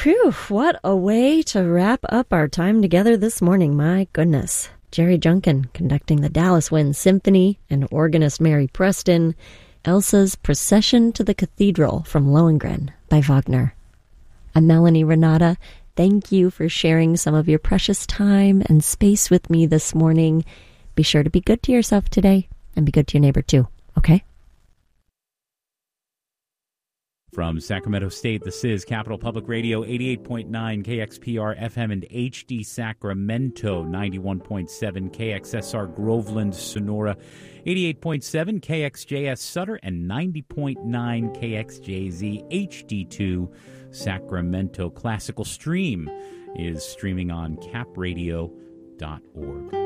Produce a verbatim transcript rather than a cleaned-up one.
Whew, what a way to wrap up our time together this morning. My goodness. Jerry Junkin conducting the Dallas Wind Symphony and organist Mary Preston. Elsa's Procession to the Cathedral from Lohengrin by Wagner. I'm Melanie Renata. Thank you for sharing some of your precious time and space with me this morning. Be sure to be good to yourself today and be good to your neighbor too, okay? From Sacramento State, this is Capital Public Radio, eighty-eight point nine K X P R F M and H D Sacramento, ninety-one point seven K X S R Groveland, Sonora, eighty-eight point seven K X J S Sutter, and ninety point nine K X J Z H D two Sacramento. Classical Stream is streaming on cap radio dot org.